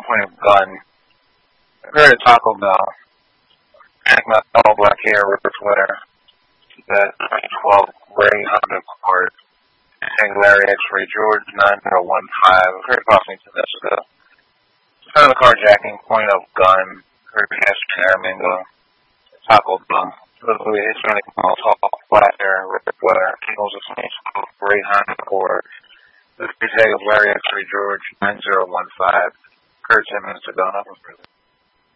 point of gun. Heard at Taco Bell. My all black hair, ripped sweater. That 12 gray Honda Accord. Larry X-Ray George 9015. Heard approximately 2 minutes ago. Found the carjacking, point of gun. Heard pedestrian Aramingo. Taco Bell. Supposedly Hispanic male, tall, black hair, ripped sweater. Kingles of Snakes, gray Honda Accord. The tag of Larry X-Ray George 9015. Heard 10 minutes ago. Nothing further.